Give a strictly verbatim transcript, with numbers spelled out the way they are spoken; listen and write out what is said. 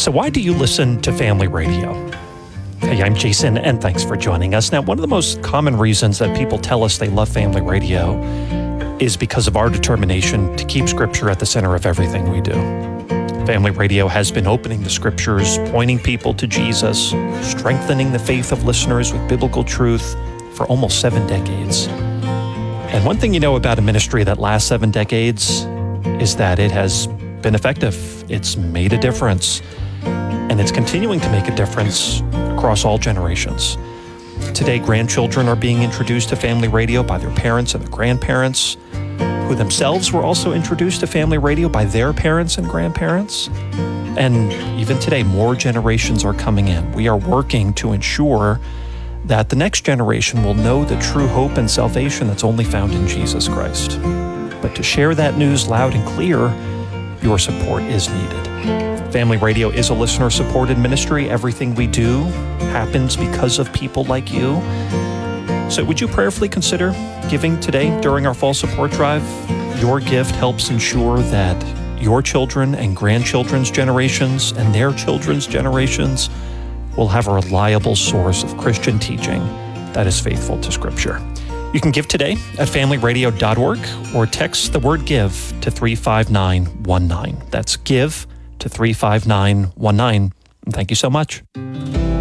So why do you listen to Family Radio? Hey, I'm Jason, and thanks for joining us. Now, one of the most common reasons that people tell us they love Family Radio is because of our determination to keep Scripture at the center of everything we do. Family Radio has been opening the Scriptures, pointing people to Jesus, strengthening the faith of listeners with biblical truth for almost seven decades. And one thing you know about a ministry that lasts seven decades is that it has been effective. It's made a difference. And it's continuing to make a difference across all generations. Today, grandchildren are being introduced to Family Radio by their parents and their grandparents, who themselves were also introduced to Family Radio by their parents and grandparents. And even today, more generations are coming in. We are working to ensure that the next generation will know the true hope and salvation that's only found in Jesus Christ. But to share that news loud and clear, your support is needed. Family Radio is a listener-supported ministry. Everything we do happens because of people like you. So would you prayerfully consider giving today during our fall support drive? Your gift helps ensure that your children and grandchildren's generations and their children's generations will have a reliable source of Christian teaching that is faithful to Scripture. You can give today at family radio dot org or text the word GIVE to three five nine one nine. That's GIVE to three five nine one nine. And thank you so much.